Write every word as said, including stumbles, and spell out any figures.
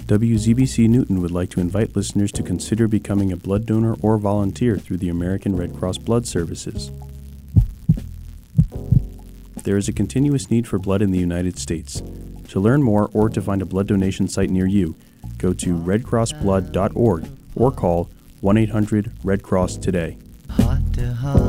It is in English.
W Z B C Newton would like to invite listeners to consider becoming a blood donor or volunteer through the American Red Cross Blood Services. There is a continuous need for blood in the United States. To learn more or to find a blood donation site near you, go to red cross blood dot org or call one eight hundred red cross today. Heart to heart.